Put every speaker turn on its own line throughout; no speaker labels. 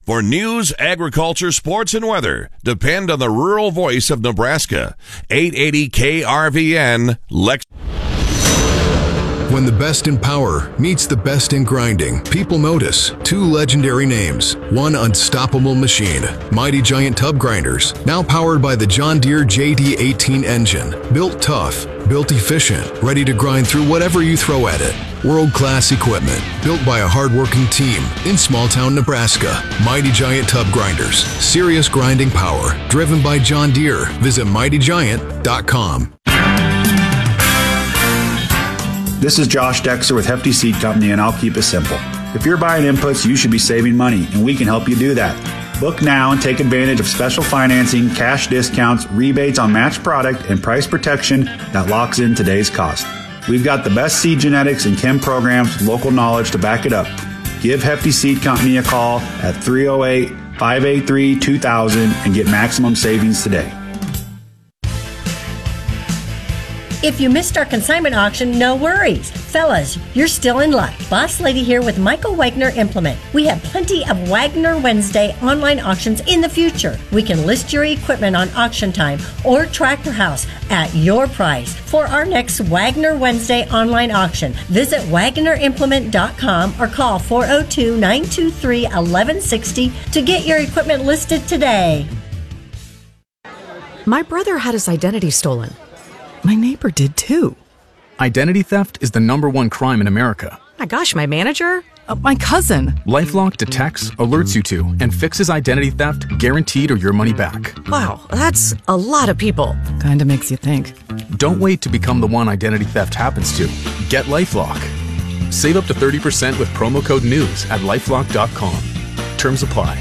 For news, agriculture, sports, and weather, depend on the rural voice of Nebraska. 880 KRVN, Lex.
When the best in power meets the best in grinding, people notice two legendary names, one unstoppable machine, Mighty Giant Tub Grinders, now powered by the John Deere JD18 engine. Built tough, built efficient, ready to grind through whatever you throw at it. World-class equipment, built by a hard-working team in small-town Nebraska. Mighty Giant Tub Grinders, serious grinding power, driven by John Deere. Visit mightygiant.com.
This is Josh Dexter with Hefty Seed Company, and I'll keep it simple. If you're buying inputs, you should be saving money, and we can help you do that. Book now and take advantage of special financing, cash discounts, rebates on matched product, and price protection that locks in today's cost. We've got the best seed genetics and chem programs with local knowledge to back it up. Give Hefty Seed Company a call at 308-583-2000 and get maximum savings today.
If you missed our consignment auction, no worries. Fellas, you're still in luck. Boss Lady here with Michael Wagner Implement. We have plenty of Wagner Wednesday online auctions in the future. We can list your equipment on Auction Time or Tractor House at your price. For our next Wagner Wednesday online auction, visit WagnerImplement.com or call 402-923-1160 to get your equipment listed today.
My brother had his identity stolen.
My neighbor did too. Identity theft is the #1 crime in America.
My gosh, my manager?
My cousin. LifeLock detects, alerts you to, and fixes identity theft guaranteed or your money back.
Wow, that's a lot of people.
Kinda makes you think. Don't wait to become the one identity theft happens to. Get LifeLock. Save up to 30% with promo code NEWS at LifeLock.com. Terms apply.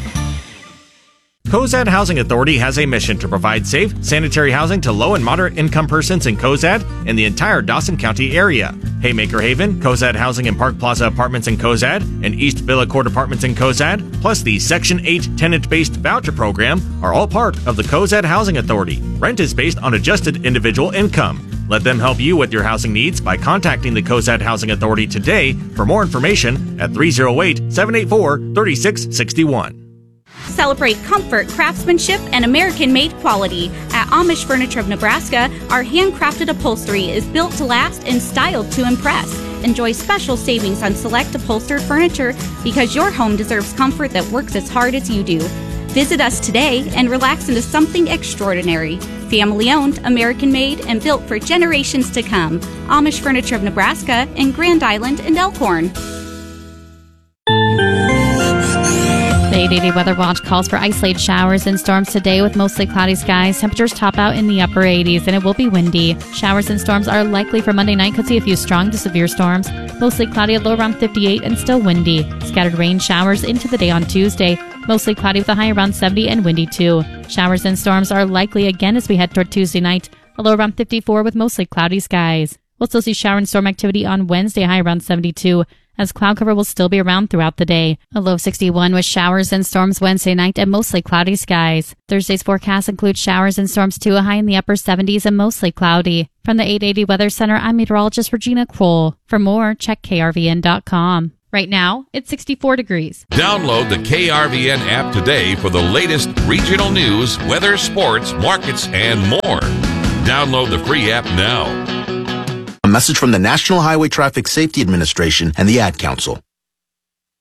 Cozad Housing Authority has a mission to provide safe, sanitary housing to low and moderate income persons in Cozad and the entire Dawson County area. Haymaker Haven, Cozad Housing and Park Plaza Apartments in Cozad, and East Villa Court Apartments in Cozad, plus the Section 8 tenant-based voucher program are all part of the Cozad Housing Authority. Rent is based on adjusted individual income. Let them help you with your housing needs by contacting the Cozad Housing Authority today for more information at 308-784-3661.
Celebrate comfort, craftsmanship, and American-made quality. At Amish Furniture of Nebraska, our handcrafted upholstery is built to last and styled to impress. Enjoy special savings on select upholstered furniture because your home deserves comfort that works as hard as you do. Visit us today and relax into something extraordinary. Family-owned, American-made, and built for generations to come. Amish Furniture of Nebraska in Grand Island and Elkhorn.
The 880 Weather Watch calls for isolated showers and storms today with mostly cloudy skies. Temperatures top out in the upper 80s, and it will be windy. Showers and storms are likely for Monday night. Could see a few strong to severe storms. Mostly cloudy at low around 58 and still windy. Scattered rain showers into the day on Tuesday. Mostly cloudy with a high around 70 and windy too. Showers and storms are likely again as we head toward Tuesday night. A low around 54 with mostly cloudy skies. We'll still see shower and storm activity on Wednesday, high around 72. As cloud cover will still be around throughout the day. A low of 61 with showers and storms Wednesday night and mostly cloudy skies. Thursday's forecast includes showers and storms too, a high in the upper 70s and mostly cloudy. From the 880 Weather Center, I'm meteorologist Regina Kroll. For more, check KRVN.com. Right now, it's 64 degrees.
Download the KRVN app today for the latest regional news, weather, sports, markets, and more. Download the free app now.
A message from the National Highway Traffic Safety Administration and the Ad Council.